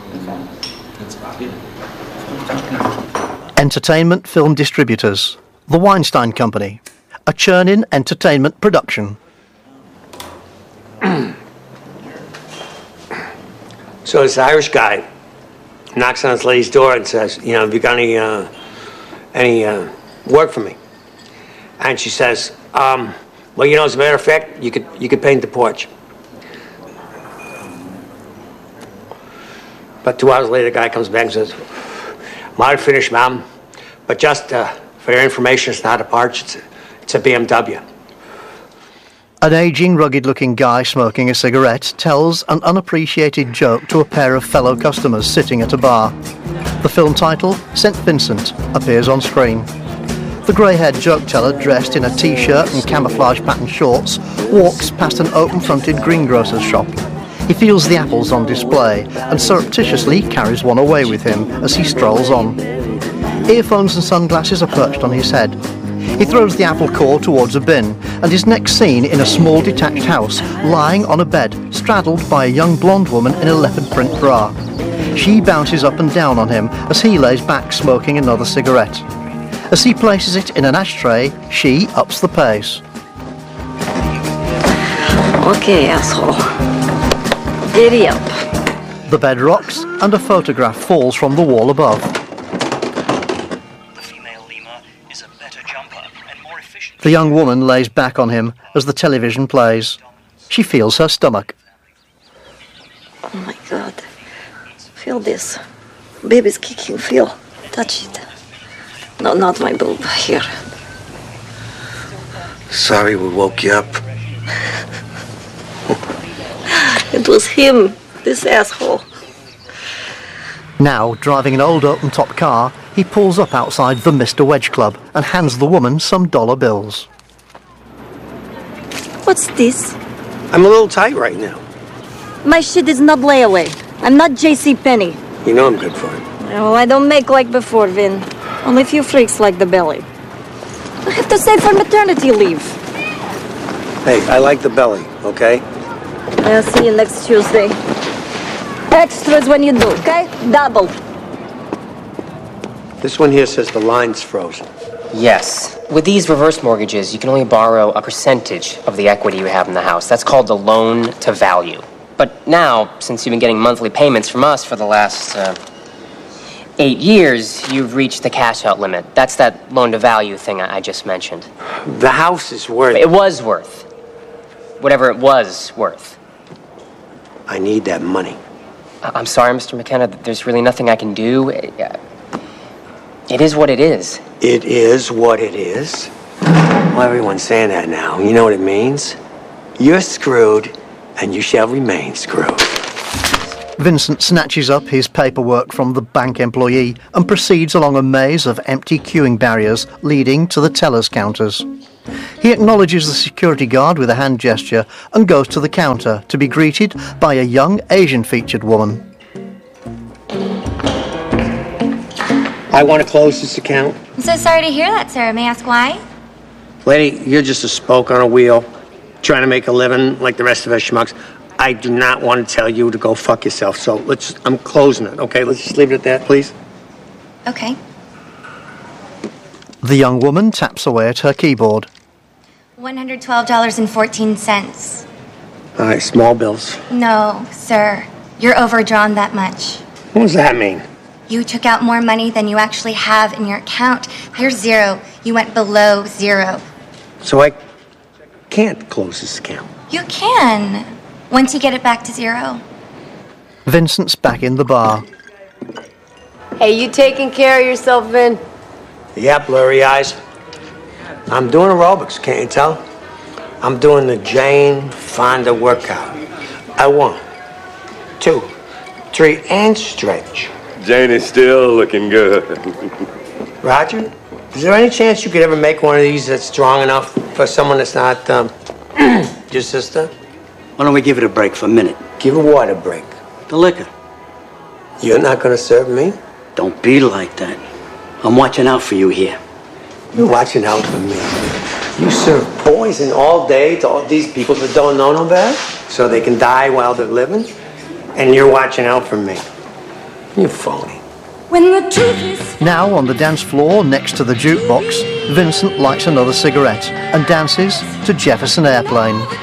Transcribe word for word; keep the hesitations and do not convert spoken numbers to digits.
Entertainment Film Distributors, The Weinstein Company, a Churnin entertainment production. So this Irish guy knocks on this lady's door and says, you know, have you got any, uh, any uh, work for me? And she says, um, well, you know, as a matter of fact, you could, you could paint the porch. But two hours later, the guy comes back and says, I'm already finished, ma'am. But just uh, for your information, it's not a porch, it's a, it's a B M W. An ageing, rugged-looking guy smoking a cigarette tells an unappreciated joke to a pair of fellow customers sitting at a bar. The film title, Saint Vincent, appears on screen. The grey-haired joke-teller, dressed in a T-shirt and camouflage-patterned shorts, walks past an open-fronted greengrocer's shop. He feels the apples on display and surreptitiously carries one away with him as he strolls on. Earphones and sunglasses are perched on his head. He throws the apple core towards a bin and is next seen in a small detached house, lying on a bed, straddled by a young blonde woman in a leopard print bra. She bounces up and down on him as he lays back smoking another cigarette. As he places it in an ashtray, she ups the pace. Okay, asshole. Giddy up. The bed rocks and a photograph falls from the wall above. The female lemur is a better jumper and more efficient. The young woman lays back on him as the television plays. She feels her stomach. Oh my God. Feel this. Baby's kicking. Feel. Touch it. No, not my boob. Here. Sorry we woke you up. It was him, this asshole. Now, driving an old open-top car, he pulls up outside the Mister Wedge Club and hands the woman some dollar bills. What's this? I'm a little tight right now. My shit is not layaway. I'm not J C Penney. You know I'm good for it. Oh, I don't make like before, Vin. Only few freaks like the belly. I have to save for maternity leave. Hey, I like the belly, okay? I'll see you next Tuesday. Extras when you do, okay? Double. This one here says the line's frozen. Yes. With these reverse mortgages, you can only borrow a percentage of the equity you have in the house. That's called the loan to value. But now, since you've been getting monthly payments from us for the last uh, eight years, you've reached the cash out limit. That's that loan to value thing I, I just mentioned. The house is worth... It was worth. Whatever it was worth. I need that money. I- I'm sorry, Mister McKenna. There's really nothing I can do. It, uh, it is what it is. It is what it is? Well, everyone's saying that now. You know what it means? You're screwed, and you shall remain screwed. Vincent snatches up his paperwork from the bank employee and proceeds along a maze of empty queuing barriers leading to the teller's counters. He acknowledges the security guard with a hand gesture and goes to the counter to be greeted by a young Asian-featured woman. I want to close this account. I'm so sorry to hear that, sir. May I ask why? Lady, you're just a spoke on a wheel, trying to make a living like the rest of us schmucks. I do not want to tell you to go fuck yourself, so let's, I'm closing it, okay? Let's just leave it at that, please. Okay. The young woman taps away at her keyboard. one hundred twelve dollars and fourteen cents. All right, small bills. No, sir. You're overdrawn that much. What does that mean? You took out more money than you actually have in your account. You're zero. You went below zero. So I can't close this account. You can, once you get it back to zero. Vincent's back in the bar. Hey, you taking care of yourself, Vin? Yeah, blurry eyes. I'm doing aerobics, can't you tell? I'm doing the Jane Fonda workout. I one, two, three, and stretch. Jane is still looking good. Roger, is there any chance you could ever make one of these that's strong enough for someone that's not, um, your sister? Why don't we give it a break for a minute? Give a what a break? The liquor. You're not gonna serve me? Don't be like that. I'm watching out for you here. You're watching out for me. You serve poison all day to all these people that don't know no better, so they can die while they're living, and you're watching out for me. You phony. When the truth is Now on the dance floor next to the jukebox, Vincent lights another cigarette and dances to Jefferson Airplane.